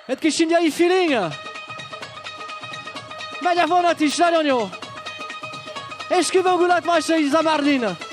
Egy kis indiai feeling. Megy a vonat is, nagyon jó. És kivongulat Majsai Zamardin.